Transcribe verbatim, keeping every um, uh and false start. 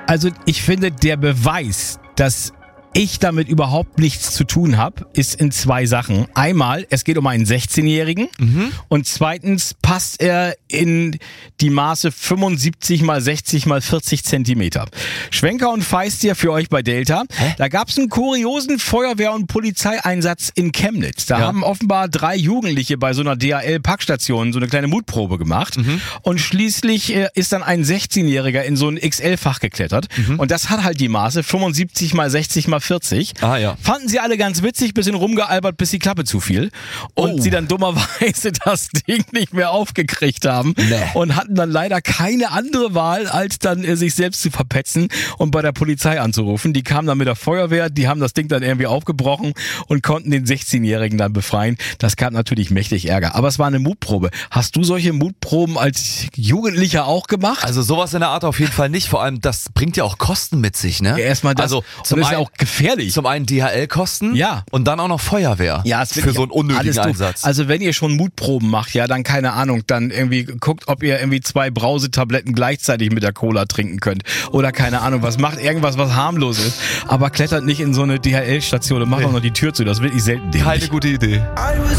Also ich finde, der Beweis, dass ich damit überhaupt nichts zu tun habe, ist in zwei Sachen. Einmal, es geht um einen sechzehnjährigen Mhm. und zweitens passt er in die Maße fünfundsiebzig mal sechzig mal vierzig Zentimeter. Schwenker und Feistier für euch bei Delta. Hä? Da gab es einen kuriosen Feuerwehr- und Polizeieinsatz in Chemnitz. Da Ja. haben offenbar drei Jugendliche bei so einer D H L-Packstation so eine kleine Mutprobe gemacht Mhm. und schließlich äh, ist dann ein sechzehnjähriger in so ein X L-Fach geklettert und das hat halt die Maße fünfundsiebzig mal sechzig mal vierzig. Ah, ja. Fanden sie alle ganz witzig, bisschen rumgealbert, bis die Klappe zufiel. Und Oh. sie dann dummerweise das Ding nicht mehr aufgekriegt haben. Nee. Und hatten dann leider keine andere Wahl, als dann äh, sich selbst zu verpetzen und bei der Polizei anzurufen. Die kamen dann mit der Feuerwehr, die haben das Ding dann irgendwie aufgebrochen und konnten den sechzehnjährigen dann befreien. Das gab natürlich mächtig Ärger. Aber es war eine Mutprobe. Hast du solche Mutproben als Jugendlicher auch gemacht? Also sowas in der Art auf jeden Fall nicht. Vor allem, das bringt ja auch Kosten mit sich, ne? Ja, erstmal das. Also und zum das ist ja einen, auch gefährlich. zum einen D H L-Kosten Ja. und dann auch noch Feuerwehr. Ja, es wird für nicht so einen unnötigen alles doof. Einsatz. Also wenn ihr schon Mutproben macht, ja, dann keine Ahnung, dann irgendwie guckt, ob ihr irgendwie zwei Brausetabletten gleichzeitig mit der Cola trinken könnt. Oder keine Ahnung, was macht irgendwas, was harmlos ist. Aber klettert nicht in so eine D H L-Station und macht auch noch die Tür zu. Das ist wirklich selten dämlich. Keine gute Idee.